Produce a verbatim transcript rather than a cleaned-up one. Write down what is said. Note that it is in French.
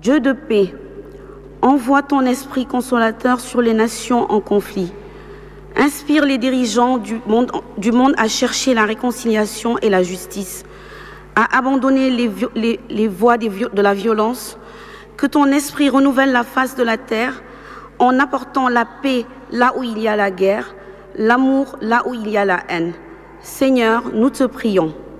Dieu de paix, envoie ton esprit consolateur sur les nations en conflit. Inspire les dirigeants du monde, du monde à chercher la réconciliation et la justice, à abandonner les, les, les voies de la violence. Que ton esprit renouvelle la face de la terre en apportant la paix là où il y a la guerre, l'amour là où il y a la haine. Seigneur, nous te prions.